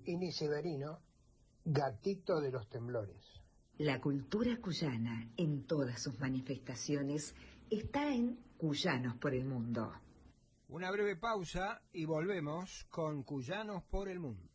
Ini Severino, gatito de los temblores. La cultura cuyana, en todas sus manifestaciones, está en Cuyanos por el Mundo. Una breve pausa y volvemos con Cuyanos por el Mundo.